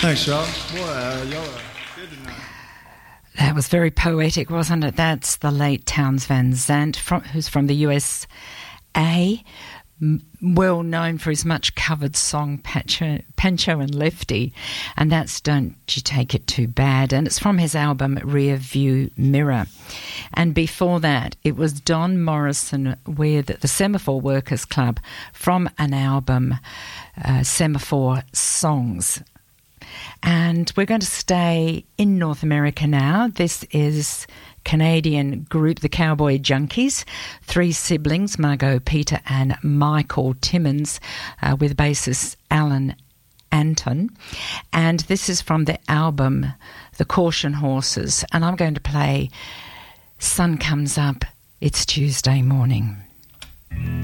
Thanks, y'all. Boy, y'all are good tonight. That was very poetic, wasn't it? That's the late Townes Van Zandt, who's from the USA, well known for his much-covered song Pancho and Lefty, and that's Don't You Take It Too Bad, and it's from his album Rear View Mirror. And before that, it was Don Morrison with the Semaphore Workers Club from an album, Semaphore Songs. And we're going to stay in North America now. This is Canadian group, the Cowboy Junkies, 3 siblings, Margot, Peter and Michael Timmins, with bassist Alan Anton. And this is from the album The Caution Horses. And I'm going to play Sun Comes Up, It's Tuesday Morning.